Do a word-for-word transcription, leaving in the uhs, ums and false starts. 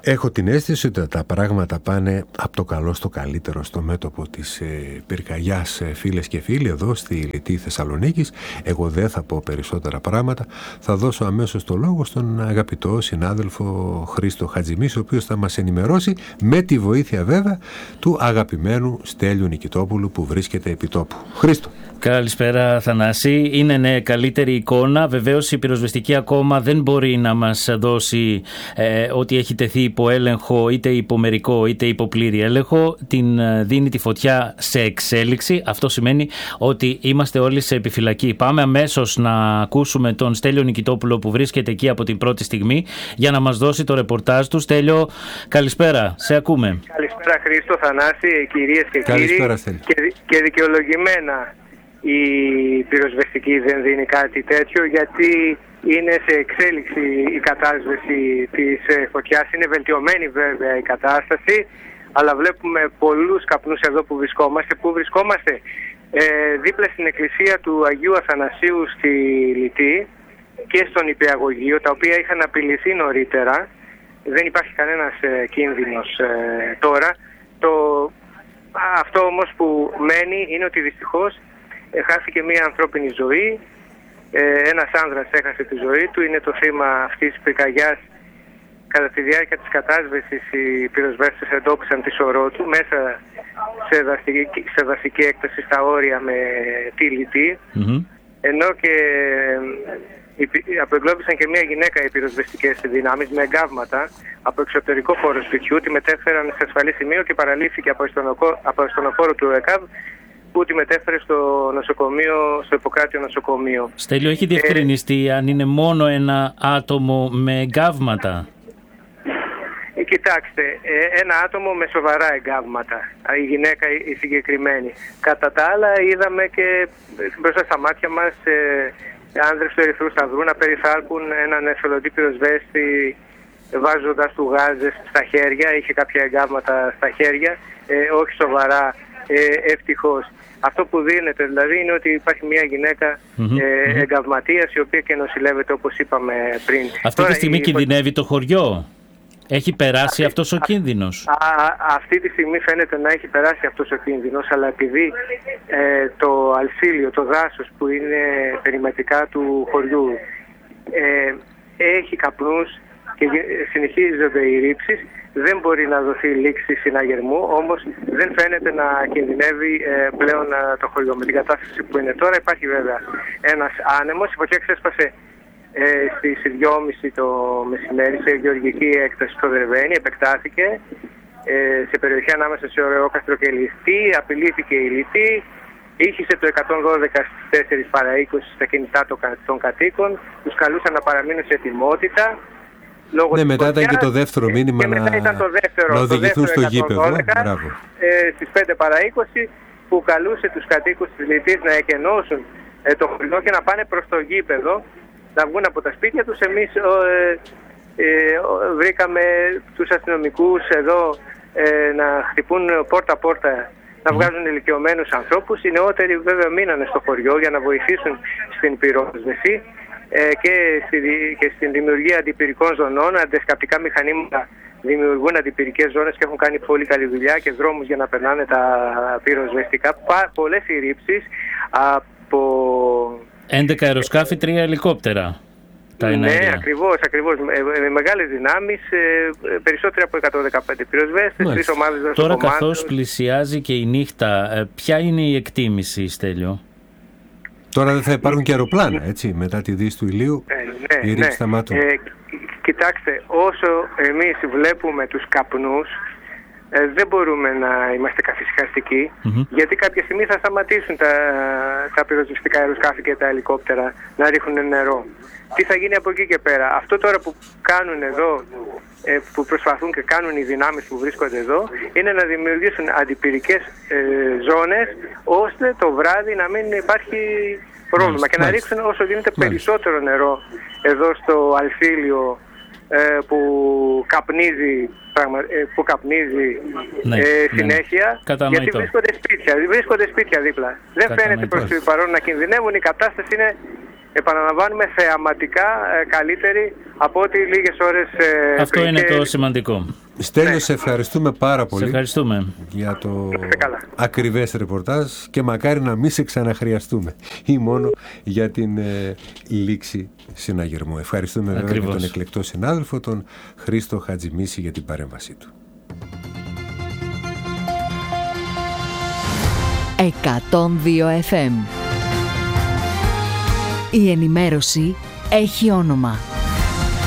Έχω την αίσθηση ότι τα πράγματα πάνε από το καλό στο καλύτερο στο μέτωπο της ε, πυρκαγιάς, ε, φίλες και φίλοι, εδώ στη Λιτή Θεσσαλονίκης. Εγώ δεν θα πω περισσότερα πράγματα. Θα δώσω αμέσως το λόγο στον αγαπητό συνάδελφο Χρήστο Χατζημίση, ο οποίος θα μας ενημερώσει, με τη βοήθεια βέβαια του αγαπημένου Στέλιου Νικητόπουλου που βρίσκεται επί τόπου. Χρήστο. Καλησπέρα Θανάση. Είναι ναι, καλύτερη εικόνα. Βεβαίως η πυροσβεστική ακόμα δεν μπορεί να μας δώσει ε, ότι έχει τεθεί υπό έλεγχο, είτε υπό μερικό είτε υπό πλήρη έλεγχο. Την ε, δίνει τη φωτιά σε εξέλιξη. Αυτό σημαίνει ότι είμαστε όλοι σε επιφυλακή. Πάμε αμέσως να ακούσουμε τον Στέλιο Νικητόπουλο που βρίσκεται εκεί από την πρώτη στιγμή για να μας δώσει το ρεπορτάζ του. Στέλιο, καλησπέρα. Σε ακούμε. Καλησπέρα Χρήστο, Θανάση, κυρίες και καλησπέρα, κύριοι. Και, και δικαιολογημένα η πυροσβεστική δεν δίνει κάτι τέτοιο, γιατί είναι σε εξέλιξη η κατάσβεση της φωτιάς. Είναι βελτιωμένη βέβαια η κατάσταση, αλλά βλέπουμε πολλούς καπνούς εδώ που βρισκόμαστε. Πού βρισκόμαστε? Ε, δίπλα στην εκκλησία του Αγίου Αθανασίου στη Λιτή και στον Υπηαγωγείο, τα οποία είχαν απειληθεί νωρίτερα. Δεν υπάρχει κανένας ε, κίνδυνος ε, τώρα. Το, αυτό όμως που μένει είναι ότι δυστυχώς χάθηκε μία ανθρώπινη ζωή, ε, ένας άνδρας έχασε τη ζωή του, είναι το θύμα αυτής της πυρκαγιάς. Κατά τη διάρκεια της κατάσβεσης οι πυροσβέστες εντόπισαν τη σωρό του μέσα σε δασική, σε δασική έκταση στα όρια με τη Λιτή, mm-hmm. ενώ και ε, απεγκλώβησαν και μία γυναίκα οι πυροσβεστικές δυνάμεις με εγκάβματα από εξωτερικό χώρο σπιτιού, τη μετέφεραν σε ασφαλή σημείο και παραλήφθηκε από ασθενοφόρο του ΕΚΑΒ, που τη μετέφερε στο νοσοκομείο, στο Ιπποκράτιο νοσοκομείο. Στέλιο, έχει διευκρινιστεί ε, αν είναι μόνο ένα άτομο με εγκάβματα? Ε, κοιτάξτε, ε, ένα άτομο με σοβαρά εγκάβματα, η γυναίκα η συγκεκριμένη. Κατά τα άλλα είδαμε και μπροστά στα μάτια μας ε, άνδρες του Ερυθρού Σταυρού να περιθάλπουν έναν εθελοντή πυροσβέστη βάζοντας του γάζες στα χέρια. Είχε κάποια εγκάβματα στα χέρια, ε, όχι σοβαρά. Ε, ευτυχώς. Αυτό που δίνεται δηλαδή είναι ότι υπάρχει μια γυναίκα mm-hmm, ε, mm-hmm. εγκαυματίας, η οποία και νοσηλεύεται όπως είπαμε πριν. Αυτή Τώρα, τη στιγμή η... κινδυνεύει το χωριό? Έχει περάσει αυτή, αυτός ο α, κίνδυνος? Α, α, αυτή τη στιγμή φαίνεται να έχει περάσει αυτός ο κίνδυνος, αλλά επειδή ε, το αλσίλιο, το δάσος που είναι περιμετρικά του χωριού ε, έχει καπνούς και συνεχίζονται οι ρήψεις, δεν μπορεί να δοθεί λήξη συναγερμού, όμως δεν φαίνεται να κινδυνεύει ε, πλέον ε, το χωριό. Με την κατάσταση που είναι τώρα υπάρχει βέβαια ένας άνεμος. Η φωτιά ξέσπασε ε, στις δυόμιση το μεσημέρι σε γεωργική έκταση στο Δερβαίνι, επεκτάθηκε ε, σε περιοχή ανάμεσα σε Ωρεόκαστρο και Λιτή, απειλήθηκε η Λιτή, ήχησε το εκατόν δώδεκα στις τέσσερις παρά είκοσι στα κινητά των κατοίκων, τους καλούσαν να παραμείνουν σε ετοιμότητα. Ναι, μετά ήταν και το δεύτερο μήνυμα και μετά να, ήταν το δεύτερο, να οδηγηθούν το στο γήπεδο. Ε, στις πέντε παρά είκοσι που καλούσε τους κατοίκους της Λιτής να εκενώσουν ε, το χωριό και να πάνε προς το γήπεδο, να βγουν από τα σπίτια τους. Εμείς ε, ε, βρήκαμε τους αστυνομικούς εδώ ε, να χτυπούν πόρτα-πόρτα, να βγάζουν ηλικιωμένους ανθρώπους. Οι νεότεροι βέβαια μείνανε στο χωριό για να βοηθήσουν στην πυρόσβεση και, στη, και στην δημιουργία αντιπυρικών ζωνών. Αντισκαπτικά μηχανήματα δημιουργούν αντιπυρικές ζώνες και έχουν κάνει πολύ καλή δουλειά και δρόμους για να περνάνε τα πυροσβεστικά. Πα, πολλές οι ρήψεις από έντεκα αεροσκάφη, τρία ελικόπτερα. Τα ναι, ακριβώς, ακριβώς. Με, με μεγάλες δυνάμεις, περισσότεροι από εκατόν δεκαπέντε πυροσβέστες, τρεις ομάδες δράσης. Τώρα καθώς πλησιάζει και η νύχτα, ποια είναι η εκτίμηση, Στέλιο? Τώρα δεν θα υπάρχουν και αεροπλάνα, έτσι, μετά τη δύση του ηλίου, ε, ναι, οι ρήψεις ναι. σταμάτουν. Ε, κοιτάξτε, όσο εμείς βλέπουμε τους καπνούς, ε, δεν μπορούμε να είμαστε καθησυχαστικοί, mm-hmm. γιατί κάποια στιγμή θα σταματήσουν τα, τα πυροσβεστικά αεροσκάφη και τα ελικόπτερα να ρίχνουν νερό. Τι θα γίνει από εκεί και πέρα? Αυτό τώρα που κάνουν εδώ, ε, που προσπαθούν και κάνουν οι δυνάμεις που βρίσκονται εδώ, είναι να δημιουργήσουν αντιπυρικές ε, ζώνες, ώστε το βράδυ να μην υπάρχει πρόβλημα. Μάλιστα, και να ρίξουν όσο γίνεται μάλιστα περισσότερο νερό εδώ στο αλφίλιο ε, που καπνίζει, πραγμα, ε, που καπνίζει ναι, ε, συνέχεια, ναι, γιατί βρίσκονται σπίτια, βρίσκονται σπίτια δίπλα. Δεν φαίνεται προς το παρόν να κινδυνεύουν. Η κατάσταση είναι επαναλαμβάνουμε, θεαματικά ε, καλύτερη από ό,τι λίγες ώρες ε, Αυτό πριν. είναι Και... το σημαντικό. Στέλιο, Ναι. σε ευχαριστούμε πάρα πολύ. Σε ευχαριστούμε. Για το καλά. ακριβές ρεπορτάζ και μακάρι να μην σε ξαναχρειαστούμε ή μόνο για την ε, λήξη συναγερμού. Ευχαριστούμε βέβαια Ακριβώς. και τον εκλεκτό συνάδελφο, τον Χρήστο Χατζημίση, για την παρέμβασή του. εκατόν δύο εφ εμ. Η ενημέρωση έχει όνομα.